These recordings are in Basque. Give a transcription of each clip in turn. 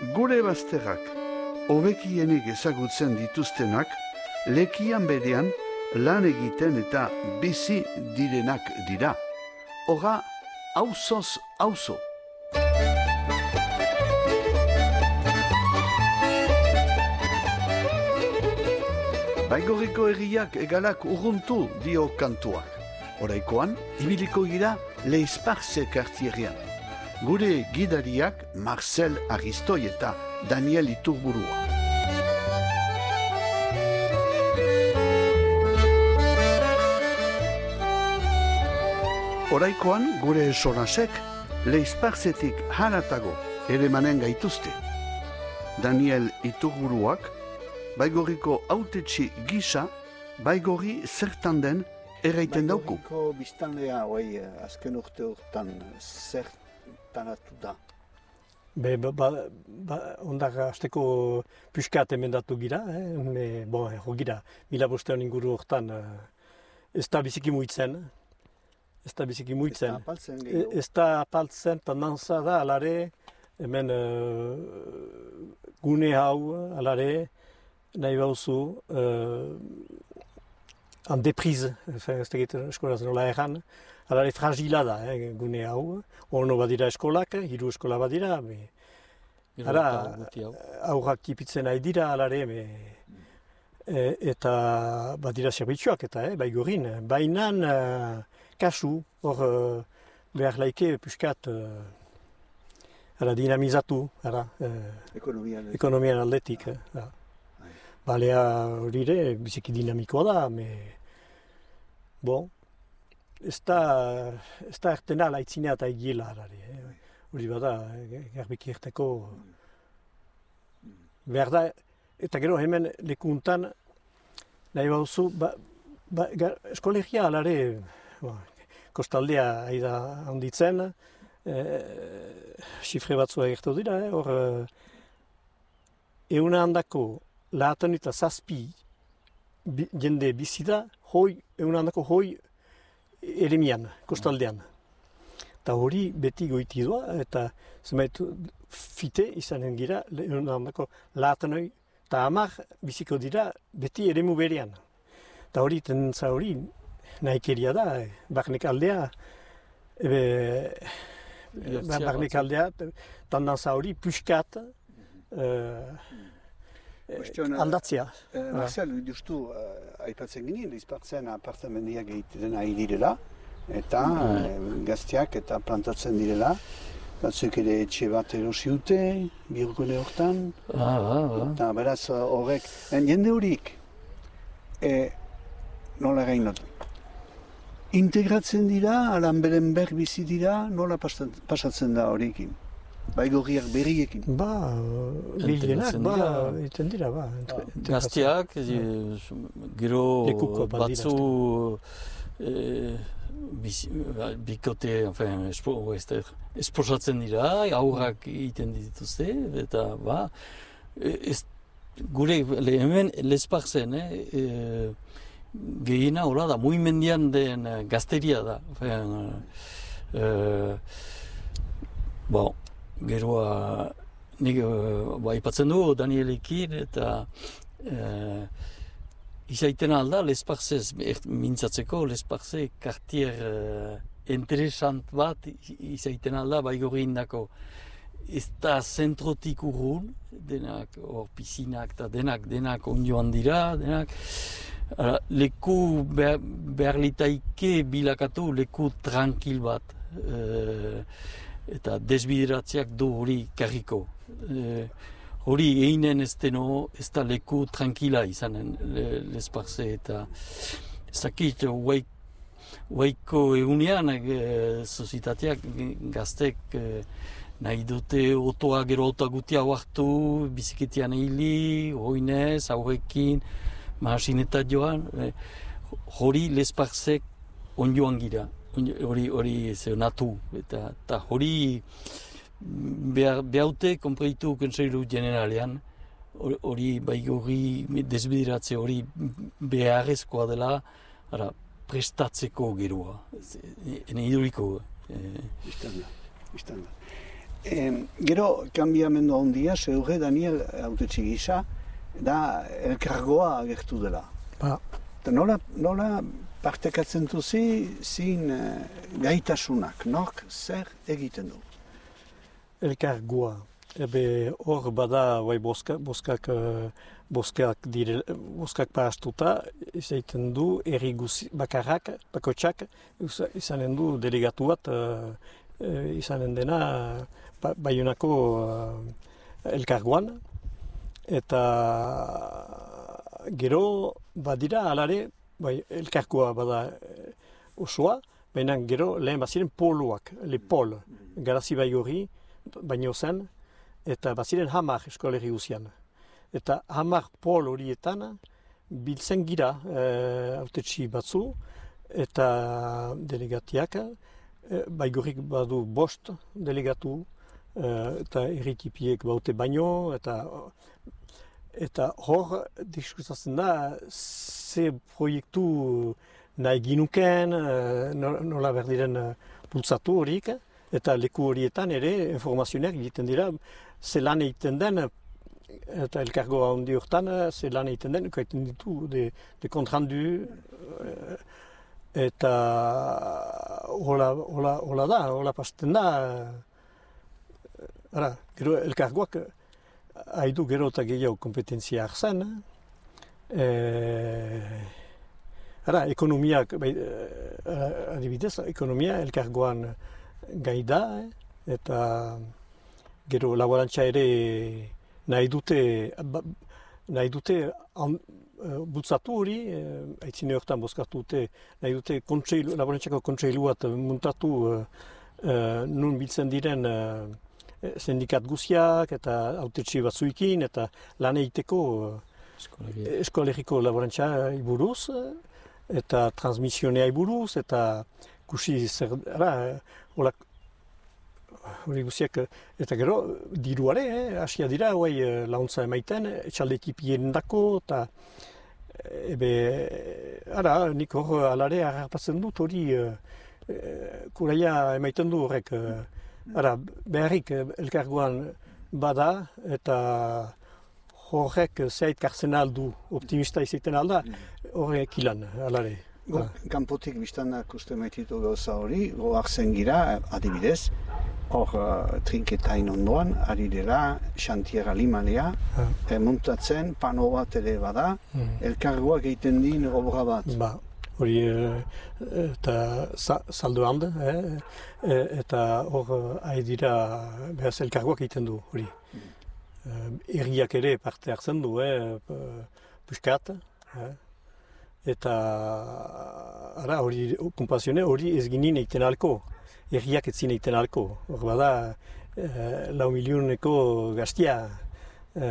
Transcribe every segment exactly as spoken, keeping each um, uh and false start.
Gure bazterrak, hobekienik ezagutzen dituztenak, lekian berean lan egiten eta bizi direnak dira. Hora, auzoz auzo. Baigorriko herriak egalak urruntu dio kantuak. Oraikoan, ibiliko gira Leisparze kartierrean. Gure gidariak Marcel Aristoi eta Daniel Iturburua. Oraikoan, gure solasek Leisparzetik haratago ere manen gaituzte. Daniel Iturburuak, Baigorriko autetxi gisa, Baigorri zertan den erraiten dauku. Baigorriko biztanlea, oi, azken urte urtan zertanatu da. Be, ba, ba, ba, ondak azteko puskat emendatu gira, eh? Me, bon, ero gira, mila bostean inguru hortan ez da biziki muitzen. Ez da biziki muitzen. Ez da apaltzen gehiago. Ez da apaltzen, tandanza da, alare, hemen uh, gune hau, alare, nahi bauzu, uh, en deprize, ez tegit eskolaz nola erran, alare fragila da, eh, gune hau, ono badira eskolak, hiru eskola badira, me, ara, aurrak tipitzen nahi dira, alare, me, e, eta badira zerbitzuak, eta eh, Baigorrin, bainan uh, kasu, hor uh, behar laike puskat, uh, ara, dinamizatu, ara, uh, ekonomian aldetik, eh, balea hori ere, biziki dinamikoa da, me... Bon, ez da, ez da ertena laitzina eta egiela harari. Hori eh? Bada, garbiki erteko... Behar da, eta gero hemen lekuntan, nahi baduzu, ba, ba, eskolegia alare, ba, kostaldea aida handitzen, xifre eh, batzua egertu dira, eh? Hor, eh, euna handako, laatan eta zazpi bi, jende bizida, hoi, egun handako hoi eremian, kostaldean. Eta hori beti goiti doa, eta zemait fite izanen gira, egun handako laatan hoi, eta hamar biziko dira beti eremu berean. Eta hori, tendentza hori, nahikeria da, eh, barnek aldea, ebe, barnek aldea, tendentza hori, puskat, eh, aldatzea. Uh, Marcel, justu, uh, aipatzen ginen, Leispartzen apartamendiak egiten ari direla, eta uh, gazteak eta plantatzen direla. Batzuk ere etxe bat erosi dute, birgune hortan. Ah, ah, ah. Eta beraz horrek, jende horik, e, nola gainot, integratzen dira, alan beren ber bizi dira, nola pasatzen da horiekin? Baigorriak berriekin. Ba, bildenak, ba, iten dira, ba. Gazteak, gero batzu e, bikote, enfin, espo, esposatzen dira, aurrak egiten dituzte, eta ba, ez, gure hemen Leisparzen, eh, e, gehiena hola da, muimendian den gazteria da. Enfin, e, bon, geroa, nik ba, ipatzen du Danielekin, eta e, izaiten alda Leisparzez mintzatzeko, Leisparze kartier e, interesant bat izaiten alda Baigorri indako. Ez da zentrotik urrun, denak, hor pisinak eta denak, denak ondioan dira, denak. Ara, leku behar, behar litaike bilakatu leku tranquil bat. E, eta desbideratzeak du hori karriko. E, hori einen ez deno, ez da leku tranquila izanen Leisparze eta ezakit, huaiko egunean e, sozietateak gaztek e, nahi dute otoa gero otoa gutia hartu, biziketian hili, hoinez, aurrekin, mahasinetat joan, e, hori Leisparzek onjoan gira. Hori, hori zeonatu, eta, eta hori behaute konpreitu konseilu generalean, hori Baigorri desbideratze hori beharrezkoa dela, ara, prestatzeko geroa, ene iduriko. Istanda, istanda. E, gero, kanbiamendu handia, zeure Daniel hautetxe gisa, da elkargoa agertu dela. Ba. Eta nola, nola partekatzen duzi zin uh, gaitasunak, nork zer egiten du? Elkargoa. Ebe hor bada bai boska, boskak, uh, boskak, dire, boskak parastuta, izaiten du erri guzi, bakarrak, bakotxak, izanen du delegatu bat, uh, izanen dena ba, Baionako uh, elkargoan, eta gero badira alare, bai, elkargoa bada uh, osoa, baina gero lehen baziren poloak, le pol, garazi bai hori, baino zen, eta baziren hamar eskoleri guzian. Eta hamar pol horietan biltzen gira hautetsi batzu eta delegatiak, e, baigorrik badu bost delegatu, e, eta erritipiek baute baino, eta eta hor diskutatzen da ze proiektu nahi ginuken, nola berdiren bultzatu horiek, eta leku horietan ere informazioak egiten dira, ze lan egiten den, eta elkargoa handi hortan, ze lan egiten den, egiten ditu, de, de kontrandu, eta hola, hola, hola da, hola pasten da. Ara, gero elkargoak haidu gero eta gehiago kompetentzia hartzen. E, ara, ekonomiak, bai, adibidez, ekonomia elkargoan gai da, eh? Eta gero laborantza ere nahi dute, ba, nahi dute an, uh, bultzatu hori, eh, aitzine hortan bozkatu dute, nahi dute kontseilu, laborantzako kontseilu bat muntatu uh, uh, nun biltzen diren uh, sindikat guziak eta hautetsi batzuekin eta lan egiteko uh, eskolegiko laborantza buruz eta transmisionea buruz eta kusi zer, ara, hola, hori guziak, eta gero, diruare, eh, asia dira, guai, launtza emaiten, etxalde ekipien dako, eta, ebe, ara, nik hor alare harrapatzen dut, hori, e, kuraia emaiten du horrek, ara, beharrik elkargoan bada, eta horrek zeit kartzen aldu, optimista izaiten alda, horrek ilan, alare. Go, kanpotik biztanak uste maititu gauza hori, goak zen gira, adibidez, hor uh, trinketain ondoan, ari dela, Xantier Alimanea, ah. e, muntatzen, pano bat ere bada, mm. elkargoak egiten din obra bat. Ba, hori, eta saldo handa, eh? e, eta hor ari dira, behaz elkargoak egiten du, hori. Mm. E, erriak ere parte hartzen du, eh? Puskat, eh? Eta ara hori konpazione hori ez ginen egiten alko, erriak ez zine egiten alko. Hor bada e, lau milioneko gaztia e,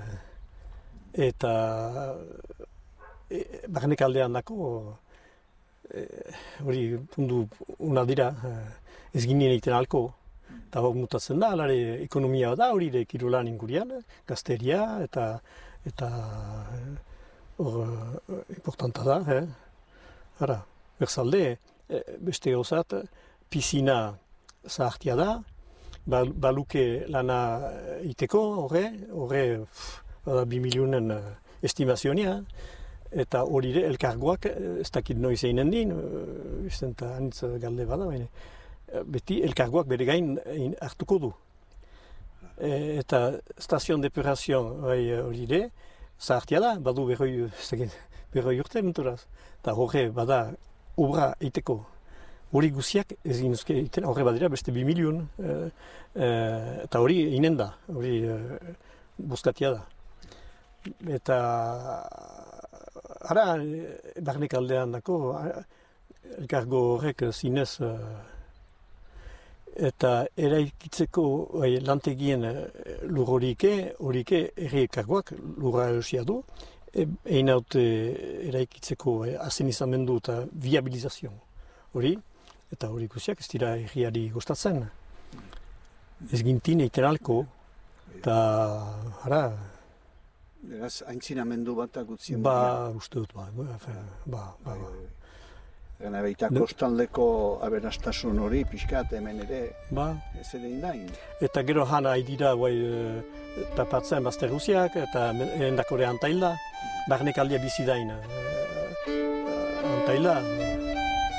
eta e, barnek aldean dako e, hori pundu una dira e, ez ginen egiten alko. Eta hor mutatzen da, alare ekonomia da hori de kirolan ingurian, gazteria eta eta hor, importanta da, eh? Ara, berzalde, beste gauzat, pisina zahartia da, baluke lana iteko, horre, horre, bada bi milionen estimazionia, eta hori ere, elkargoak, ez dakit noiz einen din, izten eta anitz galde bada, baina, beti elkargoak bere gain hartuko du. E, eta stazion depurazioan hori ere, zahartia da, badu berroi, berroi urte menturaz. Eta horre bada obra eiteko. Hori guziak ez ginuzke eiten, horre badira beste bi milion. E, e, eta hori inen da, hori e, bozkatia da. Eta ara, barnek aldean dako, elkargo horrek zinez e, eta eraikitzeko bai, lantegien lur horike, horike erri elkargoak lurra eusia du, egin haute eraikitzeko azenizamendu eta viabilizazio hori, eta hori guziak ez dira erriari gustatzen. Ez gintin egiten alko, eta ara... Beraz, aintzinamendu bat agutzien. Ba, uste dut, ba, ba, ba, ba. Gana baita kostaldeko aberastasun hori, pixkat hemen ere, ba. ez ere indain. Eta gero hana haidira guai tapatzen bazte Rusiak, eta endakore antaila, barnek aldia bizidain antaila.